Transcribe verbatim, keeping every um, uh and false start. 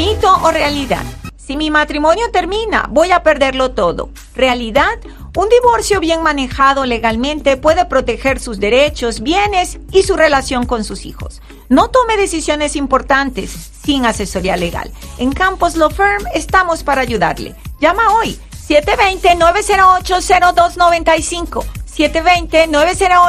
¿Mito o realidad? Si mi matrimonio termina, voy a perderlo todo. ¿Realidad? Un divorcio bien manejado legalmente puede proteger sus derechos, bienes y su relación con sus hijos. No tome decisiones importantes sin asesoría legal. En Campos Law Firm estamos para ayudarle. Llama hoy siete dos cero, nueve cero ocho, cero dos nueve cinco. siete dos cero, nueve cero ocho